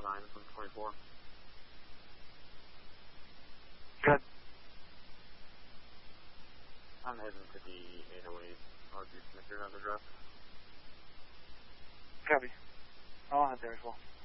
9 from 24. Good. I'm heading to the 808 RG Snicker address. Copy. I'll head there as well.